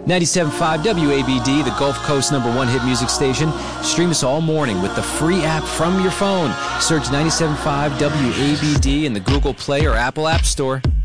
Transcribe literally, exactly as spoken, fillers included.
ninety-seven point five W A B D, the Gulf Coast number one hit music station. Stream us all morning with the free app from your phone. Search ninety-seven point five W A B D in the Google Play or Apple App Store.